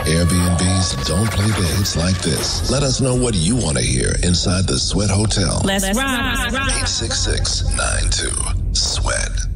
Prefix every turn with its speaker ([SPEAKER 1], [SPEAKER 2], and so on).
[SPEAKER 1] Airbnbs don't play the hits like this. Let us know what you want to hear inside the Sweat Hotel.
[SPEAKER 2] Let's ride.
[SPEAKER 1] 866-92-SWEAT.